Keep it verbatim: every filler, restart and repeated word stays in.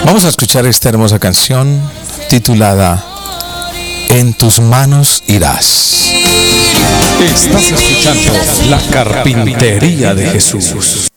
Vamos a escuchar esta hermosa canción titulada En tus manos irás. Estás escuchando La Carpintería de Jesús.